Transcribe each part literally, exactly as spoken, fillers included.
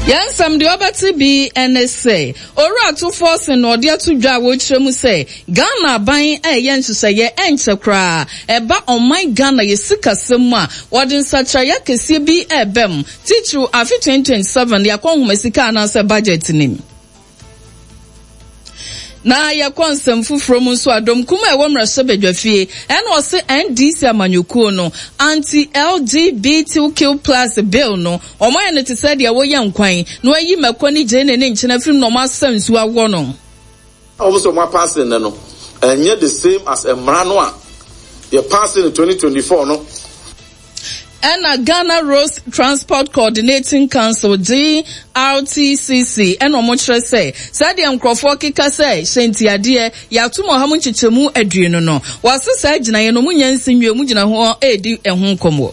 Yansam the obati be N S A. Ora to force and order to draw which mu say. Ghana buying a yen to say ye enter cry. Eba on my Ghana ye sika semwa. Wadin such a yakesi be a bem. Teacher afi twenty twenty-seven ya kwa humesika anasa budget nim. Na ya konsem fufuro mu so adom kuma e wo mrase bedwafie ene o se N D C amanyuku no anti L G B T Q plus bill no omoye ne tese de wo ye nkwan no ayi makoni je ne ne nchena film no masam su awo no almost my passing no and yet the same as a mrano a your passing in twenty twenty-four no. And a Ghana Road Transport Coordinating Council G R T C C and omochre say said am crofo kika say senti ade ya tumo ha mu chichemu adueno no wase say gina ye no mu nyansinwe mu gina ho edi ehun komo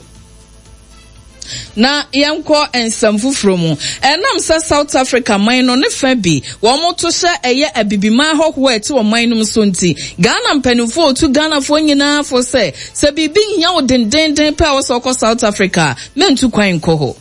na yanko ensam fufuro mu enam sa South Africa man no ne fa bi wo mo to hye eye abibima hoho ete wo man no so nti Ghana mpanufo to Ghana fo nyina fo say se bibi nya wo dendenden pa wo so ko South Africa mentu kwan ko ho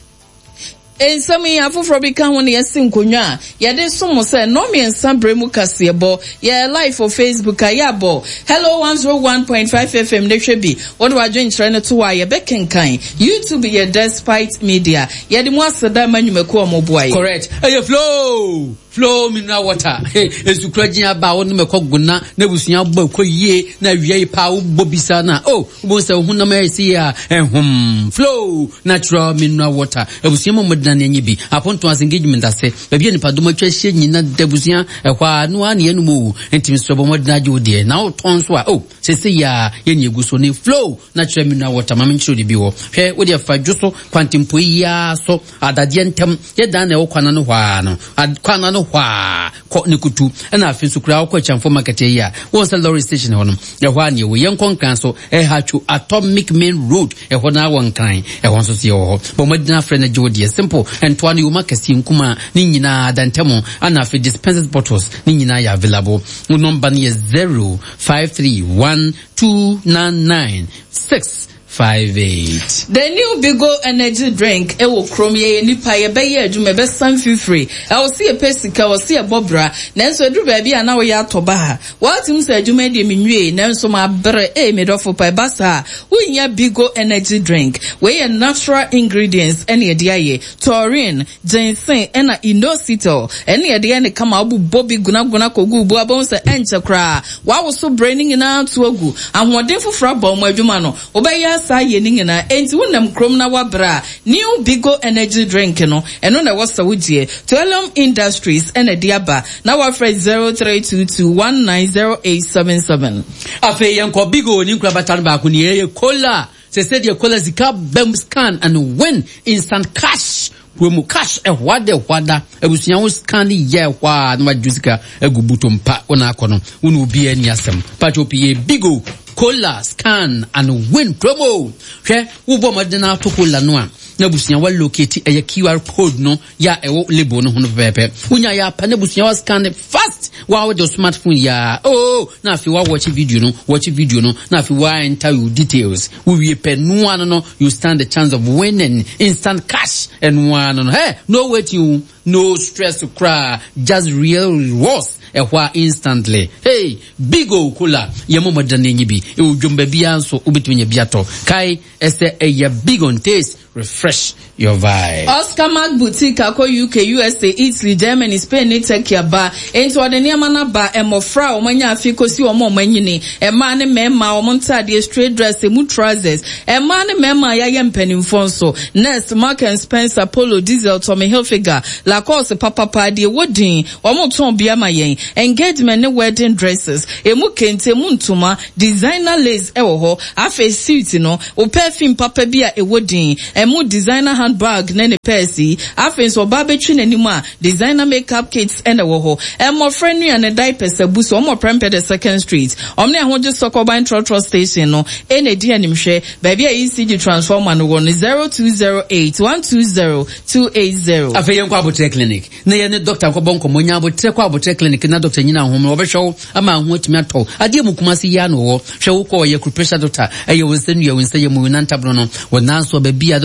ensami afufuro bi ka ho ne yesin konwa ye de somo say no me ensam bremu kasebo ye live for Facebook ayabo hello one oh one point five F M ne hwebi what do I join trying to why ye bekenkan YouTube ye Despite Media ye de mo aseda manwumaku omoboa correct hey flow flow mineral water esukuraji aba wonu mekoguna na busua ba koyie na wiye pa ubobisa na oh ubo se hunna ma esi ya ehum flow natural mineral water ebusua mo na nyi aponto as engagement ase bia ni padoma twahye nyina debusua ehwa no ane enu mu ntimi sobo modna jode na otonso a oh sese ya ye ni eguso ni flow natural mineral water ma menchiro de bi wo hwe wo de fa dwoso kwantempo ya so adade ntem ye dan na ekwana no hwa no kwana no hwa ko ni kutu na afi sukura ko chamfo market ya won sa lorry station hono ehwa ne wo yenkon kan so e hachu atomic main road ehwa na won kan ehwa so se ho bo modna friend jode simple and twani uma kasi nkuma ni nyina dantemo ana fi dispensed bottles ni nyina ya available number ni zero five three one two nine nine six five eight. The new Bigo energy drink e wo krom ye nipa ye be ye adwuma be san free. I will see a pesika, will see a bobra, nanso edu ba bia na wo ya toba ha. What him say adwuma de menwie nanso ma bre e me dofo pa basa. Wo nya Bigo energy drink. We ye natural ingredients ene ye dia ye. Taurine, ginseng ena inositol. Ene ye dia ne kama obu bobi guna guna kogu bu abon se enche kra. Wa wo so braining na to agu. Ahoden fofra ba mo adwuma no. Obeya sa ye ningina enti wonam krom na wabra new Bigo energy drink no eno na wasa wudie to Elom Industries ena diaba na wafre zero three two two one nine zero eight seven seven afi yanko Bigo ni nkura batan ba ku ni ye cola se se de cola zika bem scan and win instant cash wemu cash e hwade hwada ebusunya wo scan ye hwa na wajusika egubuto mpa ona akono wonu obi ani asem pachopi Bigo cola scan and win promo hwe wo bo madena to cola no a na busunya wa locate e Q R code no ya e wo label no hono pepe unya ya pa na busunya wa scan fast wa wo the smartphone ya oh na fi wa watch video no watch video no na fi wa enter you details we we pe no one no you stand the chance of winning instant cash and one no hey no waiting no stress to cry just real rewards ehwa instantly hey Bigo cola yemo madane nyibi e ujomba bia nso ubetwenye biato kai ese eya Bigo taste refresh your vibe. Oscar Mark Boutique ako U K, U S A, Italy, Germany, Spain, Turkey ba enti wadeni amana ba emofra omanya afiko si omo manyini ema ne mema omonta de straight dress emu trousers ema ne mema ya ye mpanimfo nso Nest, Mark and Spencer, Polo, Diesel, Tommy Hilfiger, Lacoste, Papa Pa de wodin omo ton bia mayen engagement ne wedding dresses emu kente emu ntuma designer lace ewo ho afa suit no o perfume papa bia e wodin emu designer handbag ne ne persi afa so barbetry n'animu a designer makeup kits and ewo ho emo friendly and diapers abuso omo prempe the second street omne ahoje sokoban trotro station no ene di animhwe baby E C G transformer no one zero two zero eight one two zero two eight zero afa yenko abotre clinic na ye ne doctor ko bonko monya abotre ko abotre clinic na doctor nyina ho mo obehwe ama ho atimi ato ade mu kumasi ya no wo hwe wo ko ye pressure doctor eye wo senu ye wo nsa ye mu nanta bro no wo nanso ba bia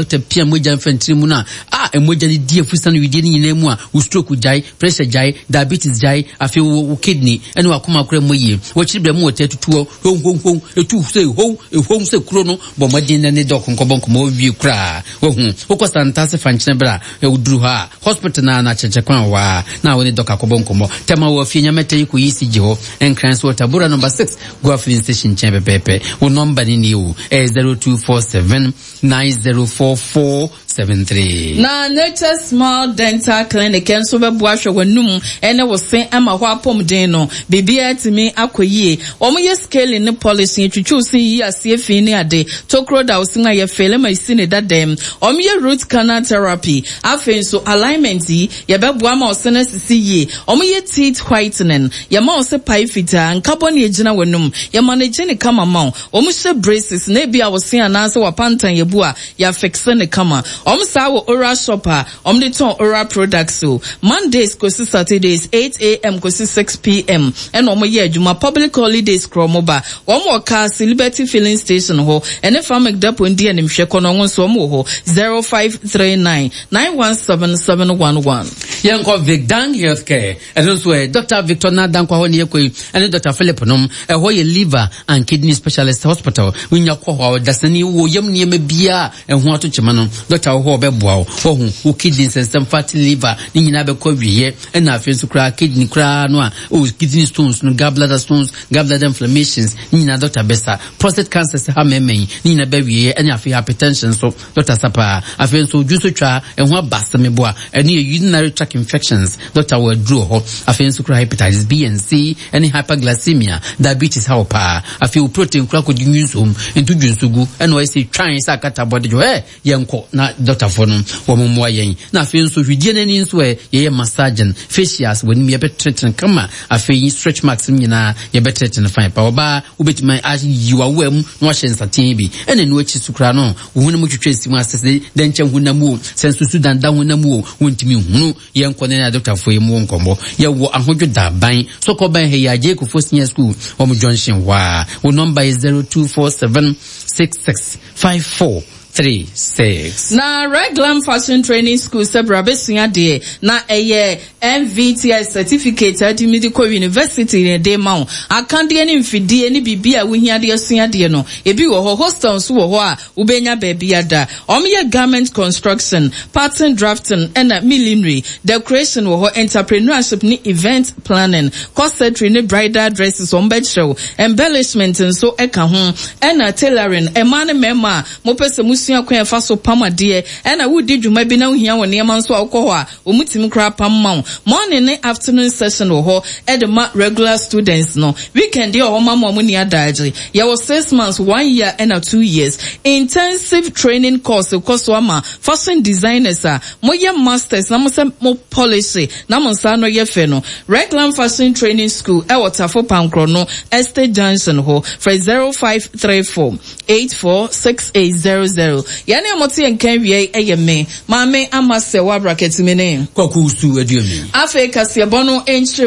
doctor pia moja mfantiri mu na ah emoja ni die fusa no widie ni nyina mu a wo stroke jai pressure jai diabetes jai afi wo kidney ene wakoma akura moyie wo chiribre mu wote tutuo hon hon hon etu se hon ehon se kuro no bo modin na ne dok nkobonko mo wi kura wo hu wo ko santase fanchina bra e uduru ha hospital na na chechekwan wa na wo ne dok akobonko mo tema wo fi nyamete ku yisi jiho enkrans water bura number six go filling station chembe pepe wo number ni ni o zero two four seven nine zero four four seven three. Na Nature Small Dental Clinic enso be boahwe wanum ene wo sen ama ho apom den no bibia timi akoyie omo ye scaling ne policy twitwu sin yi ase fi ni ade tokro da osin aye fele ma isi ne dadem omo ye root canal therapy afen so alignment yi ye be boa ma osin sisi yi omo ye teeth whitening ye ma ose pai fita nkabo ne ejina wanum ye manage ne kama ma omo she braces na bia wo sen ananse wa pantan ye bua ya fixe ne kama Om sawo oral shopper, om de ton oral products so. Mondays kosi Saturdays eight a m kosi six p m And om ye juma public holidays kromoba. Om waka si Liberty Filling Station ho. Ene famek depo ndi anim shekono ngonso om ho zero five three nine nine one seven seven one one. Yanko Vigdang Healthcare. And also Doctor Victor Nadan kwa honi yekwe. And Doctor Philip Nom. E ho ye liver and kidney specialist hospital. Winya kwa ho dasani wo yem ni yeme biya. E ho atu chemano. Doctor ho be boa ho hu kidney system fatty liver ni nyina be ko wiye e na afi nso kra kidney kra no a o kidney stones no gallbladder stones gallbladder inflammations ni nyina doctor besa prostate cancer se ha memen ni nyina be wiye e na afi hypertension so doctor sapa afi nso juso twa e ho abasa me boa e ne urinary tract infections doctor will draw ho afi nso kra hepatitis B and C any hyperglycemia diabetes how pa afi protein kra ko dinwusum entu dwunsugu e no say twan sa kata body jo eh yenko na doctor for no wo mo yen na afi nso hwidie nani nso e ye massage facials woni me be treatment kama afi stretch marks nyina ye be treatment fine pa oba ubetima ayiwa wam no hye nsaten bi ene no achi sukra no wo no mutwetwe simu asese den che hunamu sensu sudan da hunamu wontimi hunu ye nko ne na doctor for ye mu nkombo ye wo ahodwo da ban so ko ban he ya je ko for senior school wo mo junction wa wo number is zero two four seven six six five four three six. Na Reglam Fashion Training School sebra besuya de na eye M V T I certificate at Medical University ne de ma akande ni mfidie ni bibia wo hia de asua de no ebi wo ho hostel so wo ho a wo benya baabi ada omye garment construction pattern drafting and millinery decoration wo ho entrepreneurship ni event planning corsetry ni bridal dresses on bed show embellishment so eka ho and tailoring e man mema mo pese musua kwen fa so pamade e na wo di dwuma bi na wo hia wo ne man so akọ ho a wo mutim kra pamma morning and afternoon session wo ho e de ma regular students no weekend e ho mama mo ni adaje ya was six months one year and a two years intensive training course course ama fashion designers a mo ye masters na mo se mo policy na mo sa no ye fe no Reglam Fashion Training School e Waterfall Pankro no Estate Junction ho for zero five three four eight four six eight zero zero yani amoti enkan wie eye me maame amase wa bracket me ne kwaku su aduami Africa se bono